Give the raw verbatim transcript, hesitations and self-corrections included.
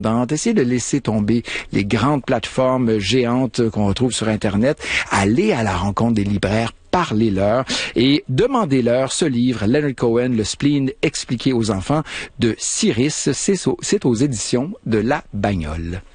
Essayez de laisser tomber les grandes plateformes géantes qu'on retrouve sur Internet. Allez à la rencontre des libraires, parlez-leur et demandez-leur ce livre, Leonard Cohen, Le spleen expliqué aux enfants de Cyrus. C'est aux éditions de La Bagnole.